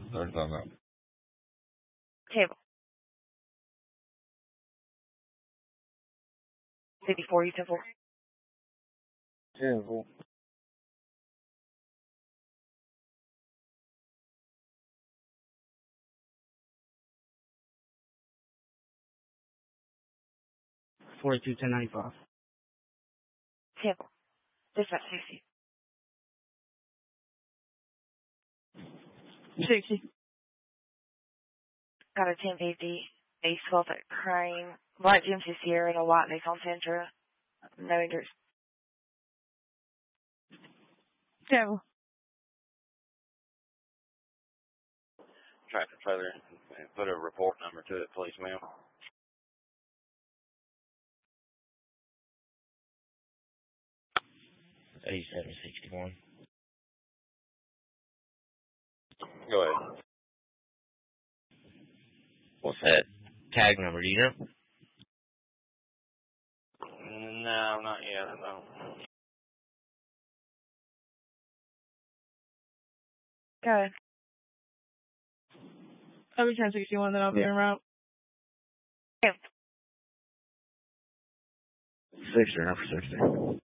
There's no. Table. 54, you 10-4. 10-4. $42,1095. Table. Dispatch 60. 60. Got a 1050. A 12 at Crane. White GMC Sierra and a white Nissan Sentra. No injuries. Table. Tractor trailer and put a report number to it, please, ma'am. $87.61. Go ahead. What's that tag number? Do you know? No, not yet. No. Go ahead. I'll be 1061, then I'll be en route. Yeah. 60 or number 60.